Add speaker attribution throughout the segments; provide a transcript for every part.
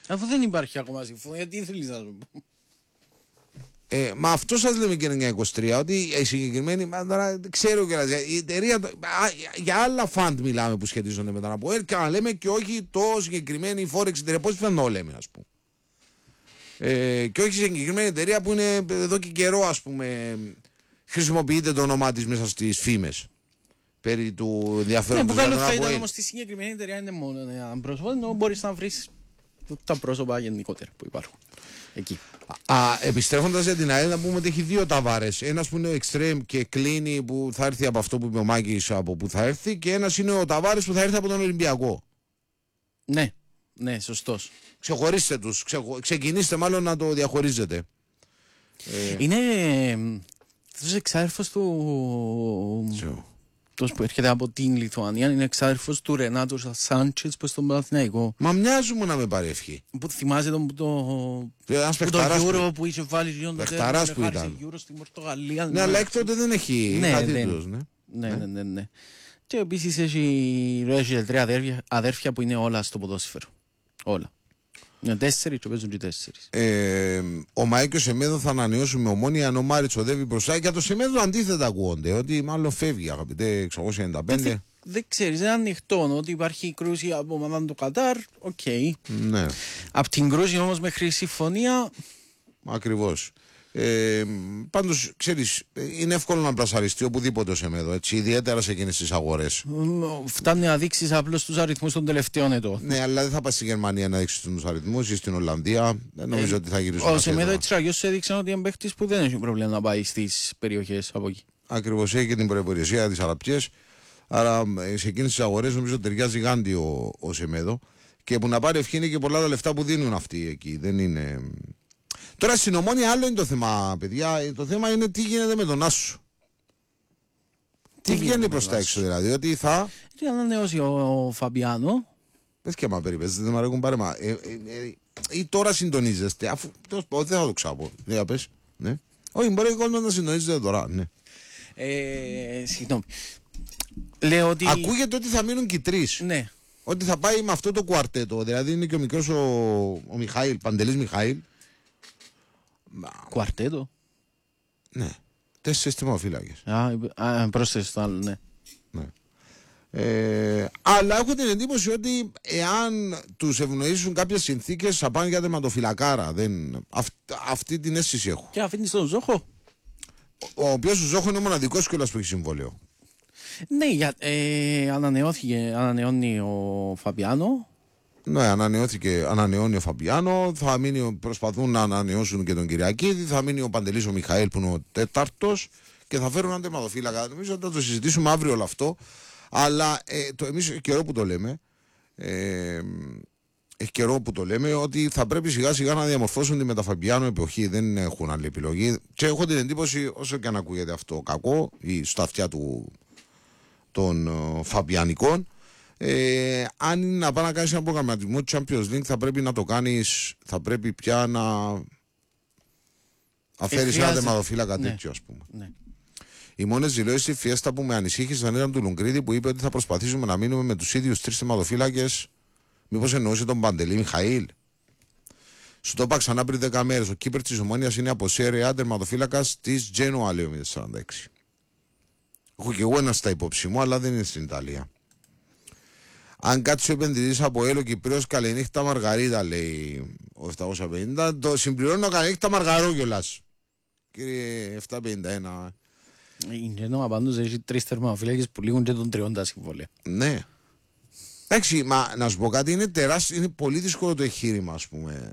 Speaker 1: Αφού δεν υπάρχει ακόμα συμφωνία, τι θέλεις να σου πω.
Speaker 2: Μα αυτό σας λέμε και 923, ότι η συγκεκριμένη, τώρα ξέρω και η εταιρεία, για άλλα φαντ μιλάμε που σχετίζονται με τον ΑΠΟΕΛ και να λέμε και όχι το συγκεκριμένη Forex εταιρεία, πώς θα το λέμε ας πούμε. Και όχι συγκεκριμένη εταιρεία που είναι εδώ και καιρό ας πούμε, χρησιμοποιείται το όνομά της μέσα στις φήμες περί του ενδιαφέροντος για τον ΑΠΟΕΛ.
Speaker 1: Ναι, όμως στη συγκεκριμένη εταιρεία είναι μόνο ένα πρόσωπο, ενώ μπορείς να βρεις τα πρόσωπα γενικότερα που υπάρχουν εκεί.
Speaker 2: Επιστρέφοντας για την ΑΕΛ, να πούμε ότι έχει δύο Ταβάρες. Ένας που είναι ο Extreme και κλείνει, που θα έρθει από αυτό που είπε ο Μάκης, από που θα έρθει, και ένας είναι ο Ταβάρες που θα έρθει από τον Ολυμπιακό.
Speaker 1: Ναι, ναι, σωστός.
Speaker 2: Ξεχωρίστε τους. Ξεκινήστε μάλλον να το διαχωρίζετε.
Speaker 1: Είναι αυτός εξάδερφος του... Αυτός που έρχεται από την Λιθουανία είναι εξάδερφος του Ρενάτο Σάντσετς που στον Παναθηναϊκό.
Speaker 2: Μα μοιάζουμε να με πάρει ευχή.
Speaker 1: Που θυμάσαι τον το Euro που είχε βάλει λίγο το
Speaker 2: παιχταράς που ήταν.
Speaker 1: Euro στην Πορτογαλία.
Speaker 2: Ναι, αλλά εκ τότε δεν έχει κάτι τους.
Speaker 1: Ναι. Και επίσης έχει τρία αδέρφια που είναι όλα στο ποδόσφαιρο. Όλα. Είναι 4 και παίζουν και 4.
Speaker 2: Ο Μάικ και ο Σεμέδο θα ανανεώσουν με Ομόνια, αν ο Μάριτς οδεύει μπροστά. Για το Σεμέδο αντίθετα ακούγονται, ότι μάλλον φεύγει, αγαπητέ 695.
Speaker 1: Δεν ξέρεις, είναι ανοιχτό ότι υπάρχει κρούση από ομάδαν του Κατάρ, οκ.
Speaker 2: Ναι.
Speaker 1: Από την κρούση όμως μέχρι συμφωνία...
Speaker 2: Ακριβώς. Πάντως, ξέρεις, είναι εύκολο να πλασαριστεί οπουδήποτε ο Σεμέδο, έτσι, ιδιαίτερα σε εκείνες τις αγορές.
Speaker 1: Φτάνει να δείξεις απλώς τους αριθμούς των τελευταίων ετών.
Speaker 2: Ναι, αλλά δεν θα πας στη Γερμανία να δείξεις τους αριθμούς ή στην Ολλανδία. Δεν νομίζω ότι θα γυρίσουν.
Speaker 1: Ο Σεμέδο έτσι ραγιώς έδειξαν ότι είναι παίχτης που δεν έχει πρόβλημα να πάει στις περιοχές από εκεί.
Speaker 2: Ακριβώς, έχει και την προϋπηρεσία της Αραπιές. Άρα σε εκείνες τις αγορές νομίζω ταιριάζει γάντι ο Σεμέδο. Και που να πάρει ευχή είναι και πολλά τα λεφτά που δίνουν αυτοί εκεί. Δεν είναι. Τώρα στην Ομόνια άλλο είναι το θέμα, παιδιά. Το θέμα είναι τι γίνεται με τον Άσου. Τι βγαίνει προς τα έξω δηλαδή, ότι θα...
Speaker 1: Τι ανανεώσει ο Φαμπιάνο.
Speaker 2: Πες και άμα περιπέζετε, δεν μ' αρέκουν πάρεμα. Ή τώρα συντονίζεστε, αφού δεν θα το ξάπω. Ναι, πες, ναι. Όχι, μπορεί ο να συντονίζετε τώρα, ναι.
Speaker 1: Συγγνώμη. Λέω ότι...
Speaker 2: Ακούγεται ότι θα μείνουν και οι τρεις.
Speaker 1: Ναι.
Speaker 2: Ότι θα πάει με αυτό το κουαρτέτο. Δηλαδή είναι και ο μικρός ο Μιχάηλ, Παντελής Μιχάηλ.
Speaker 1: Κουαρτέτο.
Speaker 2: Ναι. 4 τιμοφύλακες.
Speaker 1: Πρόσθεσες το άλλο, ναι.
Speaker 2: Αλλά έχω την εντύπωση ότι εάν τους ευνοήσουν κάποιες συνθήκες θα πάνε για τερματοφυλακάρα. Αυτή την αίσθηση έχω.
Speaker 1: Και αφήνεις τον Ζόχο.
Speaker 2: Ο οποίος ο Ζόχο είναι ο μοναδικός κιόλας που έχει συμβόλαιο.
Speaker 1: Ναι, ανανεώνει ο Φαμπιάνο.
Speaker 2: Ναι, ανανεώνει ο Φαμπιάνο. Θα μείνει, προσπαθούν να ανανεώσουν και τον Κυριακίδη. Θα μείνει ο Παντελής ο Μιχαήλ που είναι ο τέταρτος. Και θα φέρουν έναν τερματοφύλακα. Νομίζω ότι θα το συζητήσουμε αύριο όλο αυτό. Αλλά εμείς έχει καιρό που το λέμε. Έχει καιρό που το λέμε ότι θα πρέπει σιγά σιγά να διαμορφώσουν τη μεταφαμπιάνο εποχή. Δεν έχουν άλλη επιλογή. Και έχω την εντύπωση, όσο και αν ακούγεται αυτό κακό ή στα αυτιά των Φαμπιανικών, αν είναι να πάει να κάνεις ένα προγραμματισμό του Champions League, θα πρέπει να το κάνεις, θα πρέπει πια να αφαίρεις ένα τερματοφύλακα τέτοιο, ας πούμε.
Speaker 1: Ναι.
Speaker 2: Οι μόνες δηλώσεις στη Φιέστα που με ανησύχησαν ήταν του Λουγκρίδη που είπε ότι θα προσπαθήσουμε να μείνουμε με τους ίδιους 3 τερματοφύλακες. Μήπως εννοούσε τον Παντελή Μιχαήλ. Σου το είπα ξανά πριν 10 μέρες. Ο κύπερ της Ομόνιας είναι από Σέρια, τερματοφύλακας της Τζένοα, λέει ο 46. Έχω και εγώ ένα στα υπόψη μου, αλλά δεν είναι στην Ιταλία. Αν κάτσει ο επενδυτής από Έλο Κυπρέος, καληνύχτα Μαργαρίτα, λέει ο 750. Το συμπληρώνω καληνύχτα Μαργαρό κιόλας. Κύριε 751.
Speaker 1: Η Τζένοα πάντως έχει 3 τερματοφύλακες που λήγουν και των 30 συμβόλαια.
Speaker 2: Ναι. Εντάξει, μα να σου πω κάτι, είναι πολύ δύσκολο το εγχείρημα, ας πούμε,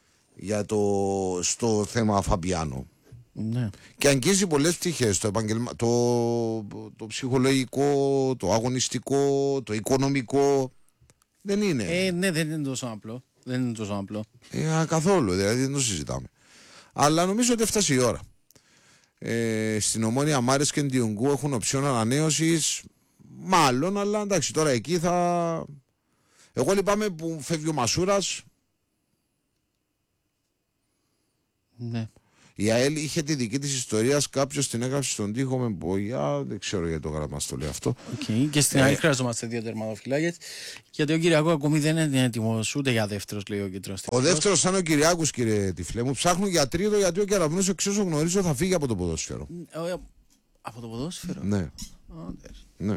Speaker 2: στο θέμα Φαμπιάνο.
Speaker 1: Ναι.
Speaker 2: Και αγγίζει πολλές πτυχές, το ψυχολογικό, το αγωνιστικό, το οικονομικό. Δεν είναι.
Speaker 1: Ναι, δεν είναι τόσο απλό.
Speaker 2: Καθόλου, δηλαδή δεν το συζητάμε. Αλλά νομίζω ότι έφτασε η ώρα. Στην Ομόνια Μάρες και Ντιονγκού έχουν οψιόν ανανέωσης. Μάλλον, αλλά εντάξει, τώρα εκεί θα... Εγώ λυπάμαι που φεύγει ο Μασούρας.
Speaker 1: Ναι.
Speaker 2: Η ΑΕΛ είχε τη δική της ιστορία, κάποιος την έγραψε στον τοίχο με μπογιά, δεν ξέρω γιατί το γράμμα στο λέει αυτό.
Speaker 1: Okay. Και στην ΑΕΛ χρειαζόμαστε 2 τερματοφυλάκες, γιατί ο Κυριακού ακόμη δεν είναι έτοιμος ούτε για δεύτερος, λέει ο Κίτρος.
Speaker 2: Ο δεύτερος σαν ο Κυριάκος, κύριε Τυφλέ μου, ψάχνουν για τρίτο, γιατί ο Κεραυνός, εξ όσο γνωρίζω, θα φύγει από το ποδόσφαιρο.
Speaker 1: Από το ποδόσφαιρο?
Speaker 2: Ναι. Ναι.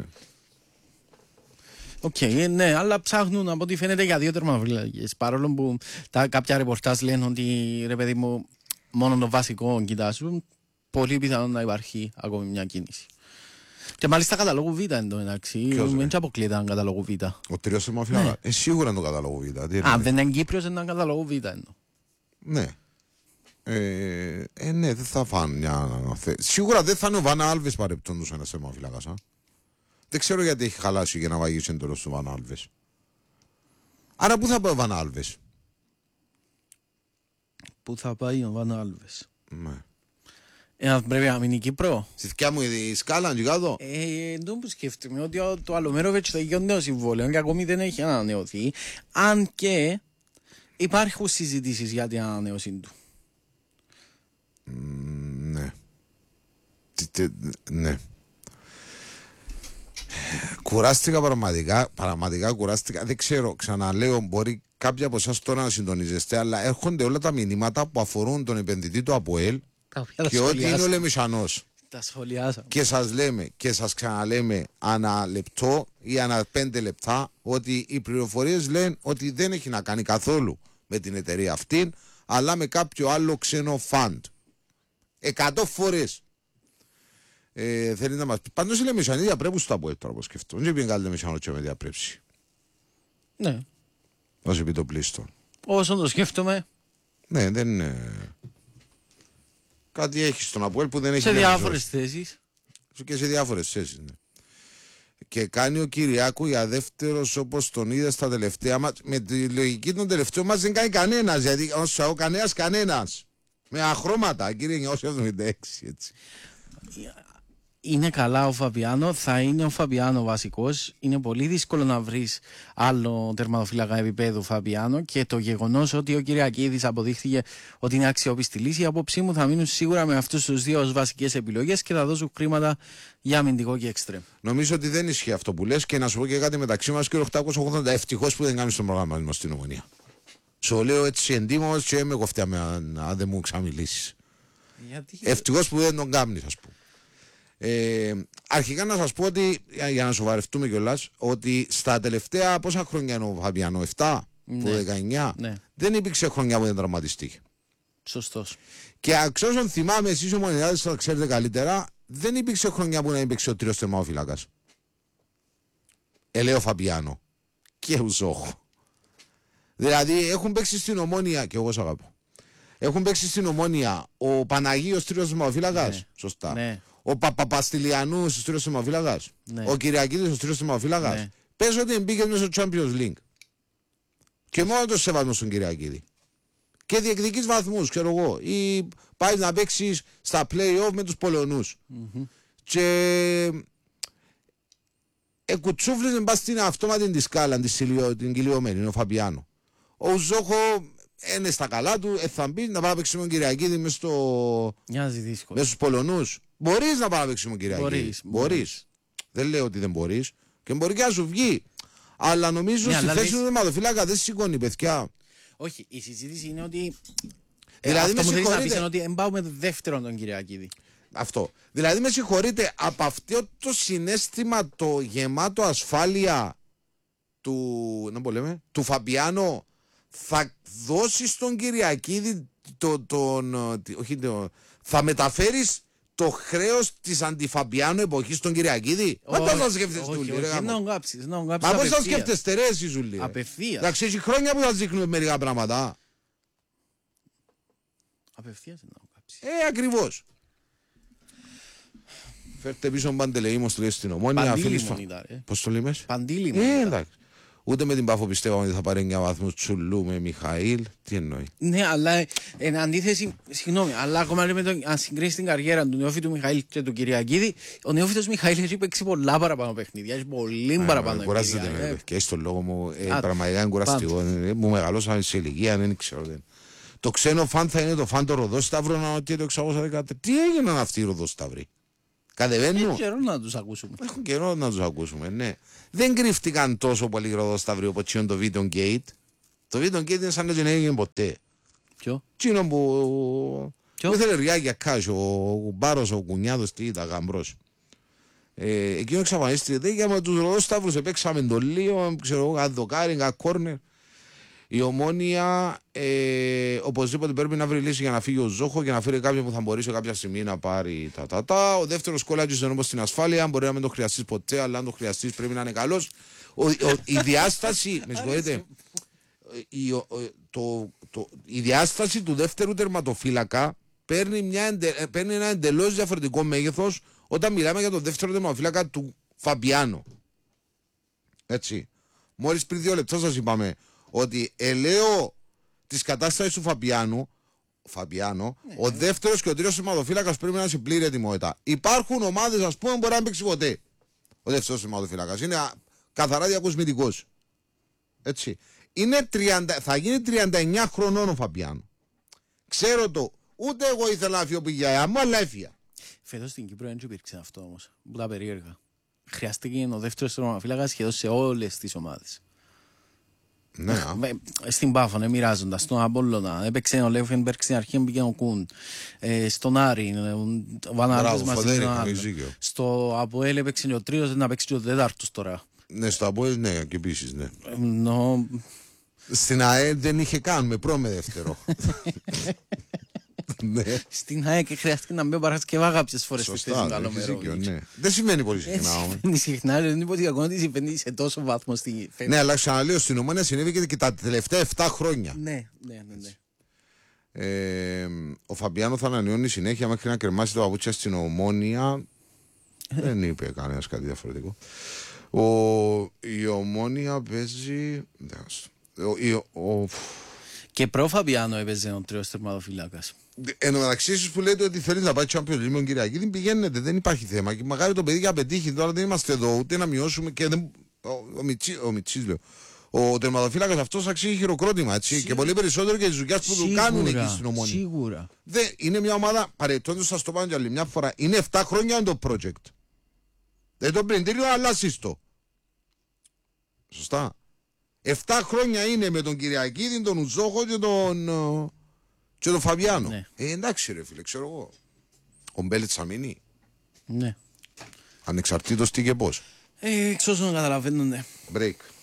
Speaker 1: Ναι, αλλά ψάχνουν από ό,τι φαίνεται για 2 τερματοφυλάκες. Παρόλο που κάποια ρεπορτάζ λένε ότι ρε παιδί μου, μόνο το βασικό κοιτάζουν, πολύ πιθανό να υπάρχει ακόμη μια κίνηση. Και μάλιστα καταλόγου Β εντωμεταξύ. Δεν αποκλείεται έναν καταλόγου Β.
Speaker 2: Ο τρίτος θερμοφύλακα. Σίγουρα είναι το καταλόγου Β.
Speaker 1: Αν δεν είναι Κύπριος, είναι έναν καταλόγου Β.
Speaker 2: Ναι. Ναι, δεν θα φάνε μια. Σίγουρα δεν θα είναι ο Βάνα Άλβες παρεπτόντως ένας θερμοφύλακας. Δεν ξέρω γιατί έχει χαλάσει για να βαγίσει εντελώς του Βάνα Άλβες. Άρα πού θα πάει ο Βάνα Άλβες?
Speaker 1: Πού θα πάει ο Βάνα Άλβες?
Speaker 2: Ναι.
Speaker 1: Πρέπει να μείνει Κύπρο.
Speaker 2: Στη θυκιά μου η σκάλα και κάτω.
Speaker 1: Δεν που σκέφτομαι ότι το Αλομέροβιτς θα έχει νέο συμβόλαιο και ακόμη δεν έχει ανανεωθεί. Αν και υπάρχουν συζητήσεις για την ανανέωση του.
Speaker 2: Ναι. Ναι. Κουράστηκα πραγματικά κουράστηκα. Δεν ξέρω, ξαναλέω, μπορεί κάποιοι από εσάς τώρα να συντονίζεστε, αλλά έρχονται όλα τα μηνύματα που αφορούν τον επενδυτή του ΑΠΟΕΛ και ότι είναι ο Λεμισανός.
Speaker 1: Τα σχολιάσαμε.
Speaker 2: Και σας λέμε και σας ξαναλέμε ανά λεπτό ή ανά 5 λεπτά ότι οι πληροφορίες λένε ότι δεν έχει να κάνει καθόλου με την εταιρεία αυτή, αλλά με κάποιο άλλο ξένο φαντ. 100 φορές. Θέλει να μας πει. Πάντως η Λεμισανή διαπρέπουν στο ΑΠΟΕΛ τώρα που σκεφτώ. Δεν πήγαινε κάτι Λεμισανό και με διαπρέψει.
Speaker 1: Ναι.
Speaker 2: Όσο επί το πλήστο.
Speaker 1: Όσο το σκέφτομαι.
Speaker 2: Ναι, δεν είναι. Κάτι έχει στον ΑΠΟΕΛ που δεν έχει.
Speaker 1: Σε διάφορες θέσεις.
Speaker 2: Και σε διάφορες θέσεις, ναι. Και κάνει ο Κυριάκου για δεύτερος όπως τον είδα στα τελευταία μας. Με τη λογική των τελευταίων μας δεν κάνει κανένας. Γιατί όσο κανένας. Με αχρώματα, κύριε 976 έτσι.
Speaker 1: Είναι καλά ο Φαμπιάνο, θα είναι ο Φαμπιάνο βασικός. Είναι πολύ δύσκολο να βρεις άλλο τερματοφύλακα επίπεδου Φαμπιάνο και το γεγονός ότι ο Κυριακίδης αποδείχθηκε ότι είναι αξιόπιστη λύση, η άποψή μου θα μείνουν σίγουρα με αυτούς τους δύο ως βασικές επιλογές και θα δώσουν χρήματα για αμυντικό και εξτρέμ.
Speaker 2: Νομίζω ότι δεν ισχύει αυτό που λες και να σου πω και κάτι μεταξύ μας, και 880 ευτυχώς που δεν κάνεις τον προγραμματισμό στην Ομονία. Σου λέω έτσι εντύμως και με κοφτιάμε αν δεν μου ξαμιλήσεις. Ευτυχώς που δεν τον κάνεις, ας πούμε. Αρχικά να σας πω ότι, για να σοβαρευτούμε κιόλας, ότι στα τελευταία πόσα χρόνια είναι ο Φαμπιάνο, 7, το 19, δεν υπήρξε χρόνια που δεν τραυματιστεί.
Speaker 1: Σωστός.
Speaker 2: Και εξ όσων θυμάμαι, εσείς ομονιάδες θα ξέρετε καλύτερα, δεν υπήρξε χρόνια που να υπήρξε ο τρίτος τερμαφύλακας. Ελέω Φαμπιάνο και ο Ζόχο. Δηλαδή έχουν παίξει στην Ομόνια, και εγώ σ' αγαπώ, έχουν παίξει στην Ομόνια ο Παναγίος τρίτος τερμαφύλακας, ναι. Σωστά. Ναι. Ο Παπαπαστηλιανούς ο τρίτος τερμαφύλακας, ναι. Ο Κυριακίδης ο τρίτος τερμαφύλακας. Ναι. Πες ότι μπήκε μέσα στο Champions League. Και μόνο το σεβασμό στον Κυριακίδη. Και διεκδικείς βαθμούς, ξέρω εγώ. Ή πάει να παίξεις στα play-off με τους Πολωνούς. Mm-hmm. Και κουτσούφλησε μπας στην αυτόματη τη σκάλα, την κυλιωμένη, ο Φαμπιάνο. Ο Ζόχο είναι στα καλά του, θα μπει να πάει να παίξει με τον Κυριακίδη μέσα στους Πολωνούς. Μπορείς να πάει να παίξει με τον Κυριακίδη. Μπορείς. Δεν λέω ότι δεν μπορείς. Και μπορεί και να σου βγει. Αλλά νομίζω στη θέση του τερματοφύλακα δεν σηκώνει, παιδιά.
Speaker 1: Όχι, η συζήτηση είναι ότι.
Speaker 2: Δηλαδή
Speaker 1: αυτό μου θέλεις να πεις είναι ότι εμπάουμε δεύτερον τον Κυριακίδη.
Speaker 2: Αυτό. Δηλαδή με συγχωρείτε, από αυτό το συναίσθημα το γεμάτο ασφάλεια του Φαμπιάνο θα δώσει στον Κυριακίδη θα μεταφέρεις το χρέος της αντιφαμπιάνου εποχής στον Κυριακίδη. Μα πώς θα σκέφτεστε τούλοι ρε. Μα πώς θα σκέφτεστε ρε εσύ Ζουλή.
Speaker 1: Απευθείας.
Speaker 2: Εντάξει, έχει χρόνια που θα δείχνουμε μερικά πράγματα.
Speaker 1: Απευθείας να κάψεις.
Speaker 2: Ακριβώς. Φέρτε πίσω Παντελεήμος, το λέει στην Ομόνια.
Speaker 1: Παντήλημον ήταν.
Speaker 2: Πώς το λίμες.
Speaker 1: Παντήλημον ήταν.
Speaker 2: Ούτε με την Πάφο πιστεύαμε ότι θα πάρει 9 βαθμούς Τσουλού με Μιχαήλ. Τι εννοεί.
Speaker 1: Ναι, αλλά εν αντίθεση, συγγνώμη, αλλά ακόμα αν συγκρίσει την καριέρα του νεόφυτου Μιχαήλ και του Κυριακίδη, ο νεόφυτος Μιχαήλ έχει παίξει πολλά παραπάνω παιχνίδια. Έχει πολύ παραπάνω.
Speaker 2: Κουράζεται με. Και έχει τον λόγο μου. Πραγματικά είναι κουραστικό. Μου μεγαλώσαμε σε ηλικία, δεν ξέρω. Το ξένο φαν θα είναι το φαν το Ροδόσταυρο και το 613. Τι έγιναν αυτοί οι Ροδόσταυροι? Κατεβαίνουν.
Speaker 1: Έχουν καιρό να τους ακούσουμε.
Speaker 2: Έχουν καιρό να τους ακούσουμε, ναι. Δεν κρύφτηκαν τόσο πολύ οι Ροδόσταυροι όπως το Video Gate. Το Video Gate είναι σαν να δεν έγινε ποτέ.
Speaker 1: Ποιο?
Speaker 2: Τσίνο που ήθελε ριάγια κάσι, ο Μπάρος, ο Κουνιάδος, τι ήταν, γαμπρός. Εκείνο εξαφανίστηκε για με τους Ροδόσταυρους, επέξαμε το λίγο, ξέρω εγώ, αδοκάρι, κόρνερ. Η Ομόνια οπωσδήποτε πρέπει να βρει λύση για να φύγει ο Ζόχο και να φέρει κάποιον που θα μπορεί σε κάποια στιγμή να πάρει τα. Ο δεύτερος κόλλατζης είναι όπως στην ασφάλεια, μπορεί να μην το χρειαστείς ποτέ, αλλά αν το χρειαστείς πρέπει να είναι καλός. Η διάσταση, με συγχωρείτε, η διάσταση του δεύτερου τερματοφύλακα παίρνει ένα εντελώς διαφορετικό μέγεθος όταν μιλάμε για τον δεύτερο τερματοφύλακα του Φαμπιάνο. Έτσι. Μόλις πριν 2 λεπτά σας είπαμε ότι ελέω της κατάστασης του Φαμπιάνο, ναι, ο δεύτερος και ο τρίτος τερματοφύλακας πρέπει να είναι σε πλήρη ετοιμότητα. Υπάρχουν ομάδες, ας πούμε, μπορεί να μην παίξει ποτέ ο δεύτερος τερματοφύλακας. Είναι καθαρά διακοσμητικός. Έτσι. Θα γίνει 39 χρονών ο Φαμπιάνο. Ξέρω το. Ούτε εγώ ήθελα να φύγω πηγαία μου, αλλά έφυγα.
Speaker 1: Φέτος στην Κύπρο δεν υπήρξε αυτό όμως. Που τα περίεργα. Χρειάστηκε ο δεύτερος τερματοφύλακας σχεδόν σε όλες τις ομάδες.
Speaker 2: Ναι.
Speaker 1: Στην Πάφο, μοιράζοντας, στον Απόλλωνα, έπαιξε ο Λέφενμπεργκ στην αρχή, πήγε ο Κουν. Στον Άρη, ο Βανάρδης μαζί με τον άλλο. Στο Αποέλ έπαιξε ο τρίτος, να παίξει και ο τέταρτος τώρα.
Speaker 2: Ναι, στο Αποέλ, ναι, και επίσης, ναι.
Speaker 1: No.
Speaker 2: Στην ΑΕΛ δεν είχε καν με πρώτο με δεύτερο. Ναι.
Speaker 1: Στην ΑΕΚ χρειάστηκε να μπει ο Παρασκευά κάποιες φορές.
Speaker 2: Σωστά, ναι. Δεν συμβαίνει πολύ συχνά όμως.
Speaker 1: Δεν συχνά, δεν είναι ότι ακόμα συμβαίνει σε τόσο βάθμο στη φέτο.
Speaker 2: Ναι, αλλά ξαναλέω, στην Ομόνια συνέβη και τα τελευταία 7 χρόνια.
Speaker 1: Ναι.
Speaker 2: Ο Φαμπιάνο θα ανανεώνει συνέχεια μέχρι να κρεμάσει το παπούτσια στην Ομόνια. Δεν είπε κανένας κάτι διαφορετικό. Η Ομόνια παίζει.
Speaker 1: Και προ Φαμπιάνο έπαιζε ο τρίτος τερματοφύλακας.
Speaker 2: Εν τω μεταξύ, εσείς που λέτε ότι θέλει να πάει Champions League με τον Κυριακή, δεν πηγαίνετε, δεν υπάρχει θέμα. Και μακάρι το παιδί για να πετύχει. Τώρα δεν είμαστε εδώ ούτε να μειώσουμε και δεν. Ο Μιτσής, λέω. Ο τερματοφύλακας αυτός αξίζει χειροκρότημα. Έτσι, και πολύ περισσότερο και τις δουλειές που του κάνουν εκεί στην Ομόνια.
Speaker 1: Σίγουρα.
Speaker 2: Είναι μια ομάδα, παρετώντας σας το πάνω για άλλη μια φορά, είναι 7 χρόνια το project. Δεν το πλυντήριο, αλλά σύστο. Σωστά. 7 χρόνια είναι με τον Κυριακίδη, τον Ουζόχο και τον Φαβιάνο.
Speaker 1: Ναι.
Speaker 2: Εντάξει ρε φίλε, ξέρω εγώ. Ο Μπέλετς θα μείνει.
Speaker 1: Ναι.
Speaker 2: Ανεξαρτήτως τι και πώς.
Speaker 1: Εξ όσων καταλαβαίνουν, ναι.
Speaker 2: Break.